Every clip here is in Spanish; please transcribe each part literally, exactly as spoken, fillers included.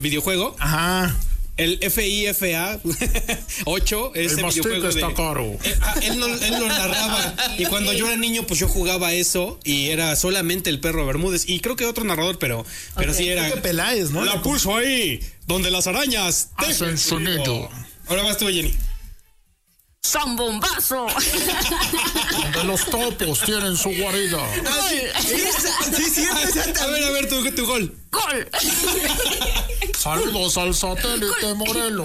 videojuego. Ajá. El FIFA ocho, ese el videojuego está de, caro. Eh, ah, él, lo, él lo narraba. Y cuando yo era niño, pues yo jugaba eso. Y era solamente el perro Bermúdez. Y creo que otro narrador, pero, pero okay. sí era. Peláez, ¿no? La puso ahí, donde las arañas hacen sonido. Ahora vas tú, Jenny. ¡Son bombazo! Donde los topos tienen su guarida. Ah, sí, sí, sí, sí, a ver, a ver, tu, tu gol. ¡Gol! Saludos al satélite Morelos.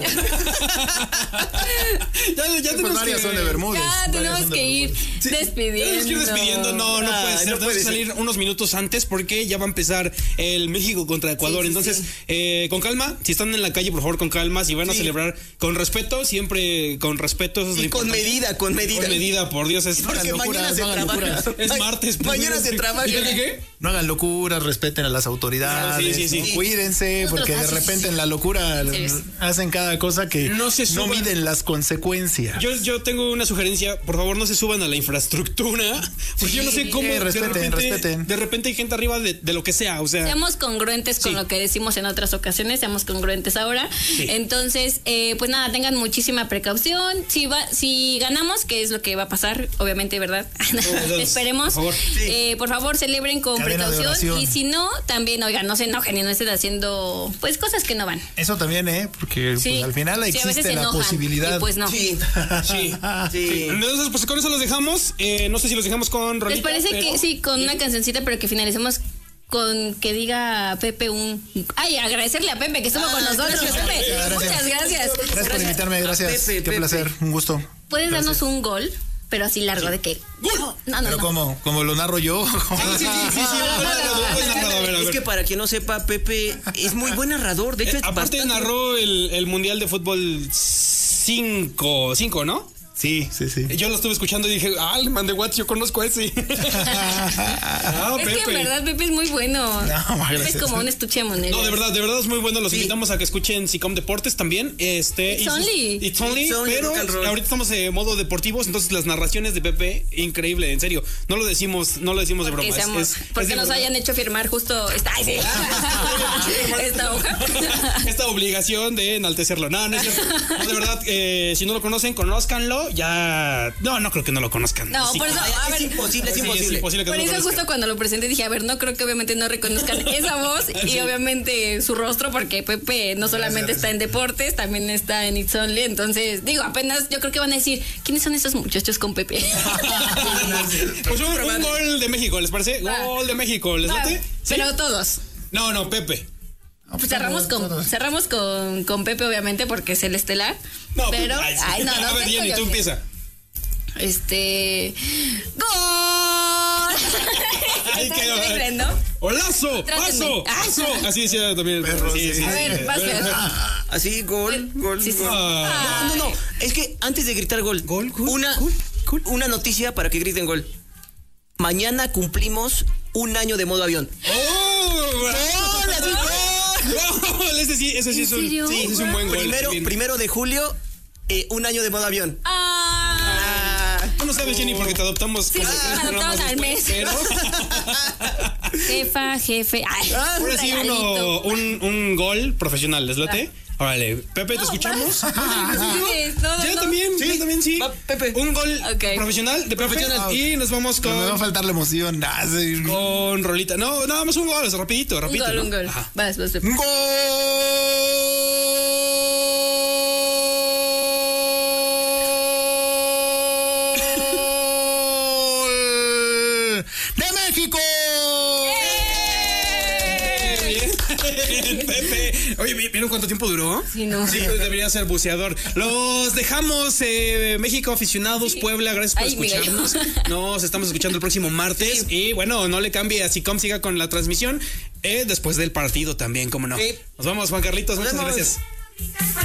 ya ya pues varias que, son de Bermúdez. Ya tenemos que de ir sí, despidiendo. Tenemos que ir despidiendo. No, no ah, puede ser. No tenemos que salir ser. unos minutos antes porque ya va a empezar el México contra Ecuador. Sí, sí, Entonces, sí. Eh, con calma. Si están en la calle, por favor, con calma. Si van sí. a celebrar con respeto, siempre con respeto. Eso es y con medida, con medida. Con medida, por Dios. Es porque mañana se trabaja. Es martes. Mañana se trabaja. ¿Qué, qué? No hagan locuras, respeten a las autoridades. Sí, sí, sí. ¿no? Cuídense, Nosotros porque de repente en la locura sí. hacen cada cosa que no, se no miden las consecuencias. Yo, yo tengo una sugerencia, por favor no se suban a la infraestructura, porque sí, yo no sé cómo eh, respeten, de, repente, respeten. de repente hay gente arriba de, de lo que sea, o sea. Seamos congruentes con sí. lo que decimos en otras ocasiones, seamos congruentes ahora. Sí. Entonces, eh, pues nada, tengan muchísima precaución. Si va, si ganamos, que es lo que va a pasar, obviamente, ¿verdad? Oh, Esperemos. Por favor, sí. eh, por favor celebren con Cadena precaución y si no, también, oigan, no se enojen y no estén haciendo pues cosas que no van. Eso también, ¿eh? Porque sí. pues, al final sí, existe la posibilidad. Pues no. Sí. Sí. sí. Entonces, pues con eso los dejamos. Eh, no sé si los dejamos con Rolita. ¿Les parece pero... que sí, con una cancioncita, pero que finalicemos con que diga Pepe un... Ay, agradecerle a Pepe que estuvo ah, con nosotros. Gracias, Pepe, gracias. Muchas gracias. Gracias. Gracias por invitarme, gracias. Pepe, Qué Pepe. placer, un gusto. ¿Puedes gracias. darnos un gol? Pero así largo, sí. de que... No, no, no. Pero no. como, como lo narro yo. Ah, sí, sí, sí, sí. Es que para quien no sepa, Pepe es muy buen narrador. De hecho, eh, es aparte bastante... narró el, el Mundial de Fútbol cinco, ¿no? Sí, sí, sí. Yo lo estuve escuchando y dije, ah, el man de Watts, yo conozco a ese. ah, es Pepe. que en verdad Pepe es muy bueno. No, Pepe es como un estuche de monedas. No, de verdad, de verdad es muy bueno. Los sí. invitamos a que escuchen Sicom Deportes también. Este, It's only. It's only, It's only pero ahorita estamos en modo deportivos, entonces las narraciones de Pepe, increíble, en serio. No lo decimos, no lo decimos porque de broma. Seamos, es, porque es nos verdad. hayan hecho firmar justo esta, ay, sí. esta hoja. Esta obligación de enaltecerlo. No, no es cierto. No, de verdad, eh, si no lo conocen, conózcanlo. Ya, no, no creo que no lo conozcan. No, sí. por eso, a ver, es imposible, es imposible. Sí, es imposible que por no eso lo justo cuando lo presenté dije, a ver, no creo que obviamente no reconozcan esa voz y sí. obviamente su rostro, porque Pepe no solamente gracias, está en deportes, también está en It's Only, entonces, digo, apenas yo creo que van a decir, ¿quiénes son esos muchachos con Pepe? Pues un, un gol de México, ¿les parece? Va. Gol de México, ¿les late? ¿Sí? Pero todos. No, no, Pepe. Pues cerramos con cerramos con, con Pepe, obviamente, porque es el estelar. No, pero ay, sí. ay, no, no. A ver, Jenny, tú empieza. Este. ¡Gol! Ay, qué ¿no? ¡Olazo! ¡Paso! ¡Paso! Así decía también el perro. Sí, sí, a ver, vas a Así, gol, gol, sí, sí. gol. Ah. No, no, no. Es que antes de gritar gol, gol, gol una, gol, gol. una noticia para que griten gol. Mañana cumplimos un año de modo avión. ¡Oh! ¡Gol! ¡Así, gol! No, ese sí, ese sí es un, sí, ese es un buen gol. Primero, primero de julio, eh, un año de modo avión. Ah. Tú no sabes, Jenny, porque te adoptamos. Sí, ah, adoptamos al mes. Pero... Jefa, jefe. Ay, ahora sí, uno, un, un gol profesional, ¿les late? Ah. Órale, Pepe, ¿te no, escuchamos? Sí, no, ya no. también, sí, ya también sí. Va, Pepe. Un gol okay. profesional de profesional y nos vamos con. No me va a faltar la emoción. Nah, sí. Con Rolita. No, nada más un gol, rapidito, rapidito. Un gol, ¿no? un gol. Ajá. Vas, vas, Pepe. ¡Gol! ¡De México! Pepe. Oye, ¿vieron cuánto tiempo duró? Sí, no. Sí, pues debería ser buceador. Los dejamos, eh, México aficionados, sí. Puebla, gracias por Ay, escucharnos. Nos estamos escuchando el próximo martes. Sí. Y bueno, no le cambie a Sicom, siga con la transmisión. Eh, después del partido también, cómo no. Sí. Nos vamos, Juan Carlitos, muchas gracias.